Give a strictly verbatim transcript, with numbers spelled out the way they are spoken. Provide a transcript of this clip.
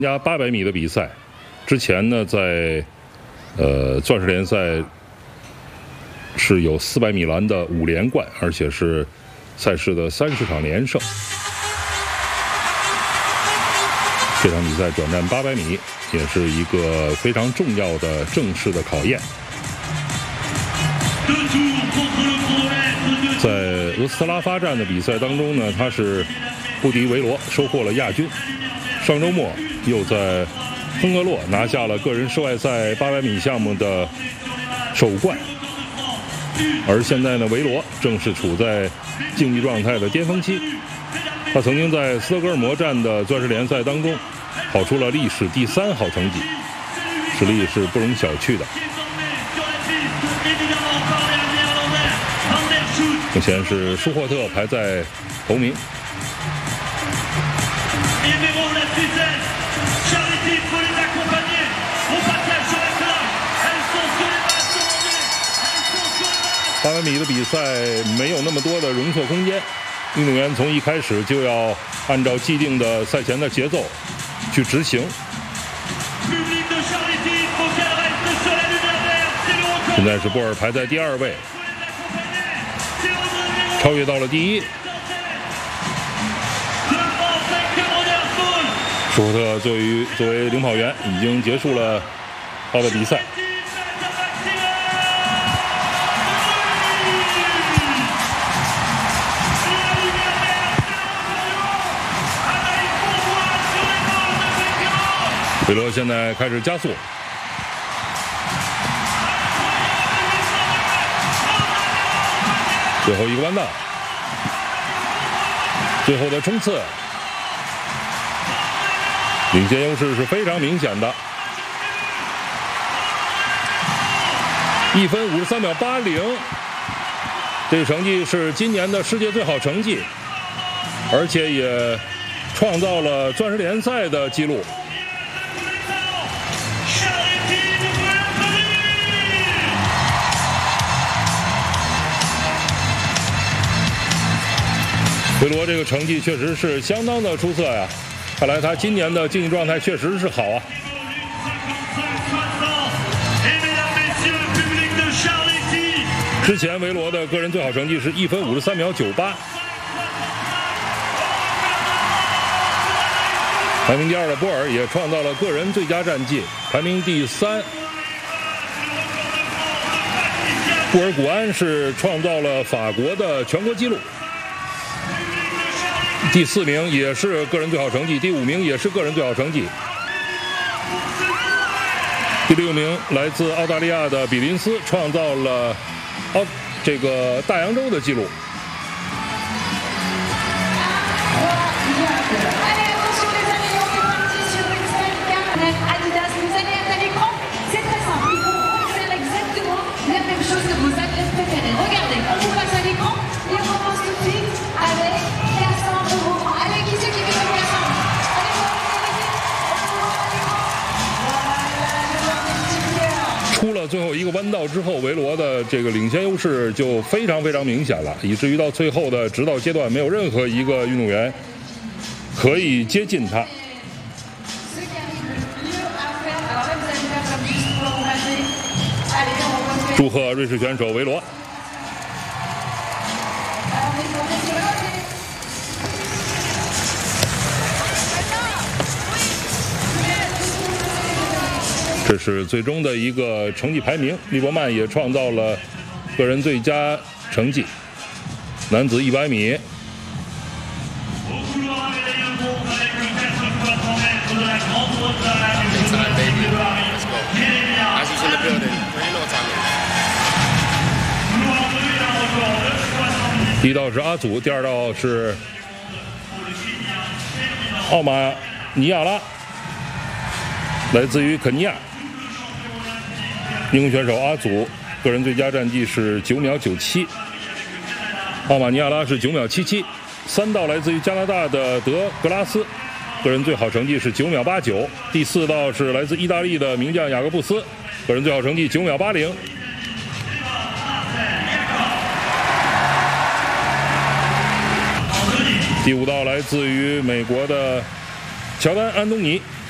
加八百米的比赛，之前呢，在呃钻石联赛是有四百米栏的五连冠，而且是赛事的三十场连胜。这场比赛转战八百米，也是一个非常重要的正式的考验。在俄斯特拉发站的比赛当中呢，他是不敌维罗，收获了亚军。上周末又在亨格洛拿下了个人室外赛八百米项目的首冠，而现在呢，维罗正是处在竞技状态的巅峰期。他曾经在斯德哥尔摩站的钻石联赛当中跑出了历史第三好成绩，实力是不容小觑的。目前是舒霍特排在头名。八百米的比赛没有那么多的容错空间，运动员从一开始就要按照既定的赛前的节奏去执行。现在是波尔排在第二位，超越到了第一。舒霍特作为作为领跑员已经结束了他的比赛。维罗现在开始加速，最后一个弯道，最后的冲刺，领先优势是非常明显的，一分五十三秒八零，这个成绩是今年的世界最好成绩，而且也创造了钻石联赛的纪录。维罗这个成绩确实是相当的出色呀，看来他今年的竞技状态确实是好啊。之前维罗的个人最好成绩是一分五十三秒九八，排名第二的波尔也创造了个人最佳战绩，排名第三。布尔古安是创造了法国的全国纪录。第四名也是个人最好成绩，第五名也是个人最好成绩。第六名来自澳大利亚的比林斯创造了澳这个大洋洲的纪录。出了最后一个弯道之后，维罗的这个领先优势就非常非常明显了，以至于到最后的直道阶段，没有任何一个运动员可以接近他。祝贺瑞士选手维罗！这是最终的一个成绩排名，利伯曼也创造了个人最佳成绩，男子一百米。第一道是阿祖，第二道是奥马尼亚拉，来自于肯尼亚。英国选手阿祖个人最佳战绩是九秒九七，奥马尼亚拉是九秒七七。三道来自于加拿大的德格拉斯，个人最好成绩是九秒八九。第四道是来自意大利的名将雅各布斯，个人最好成绩九秒八零。第五道来自于美国的乔丹·安东尼，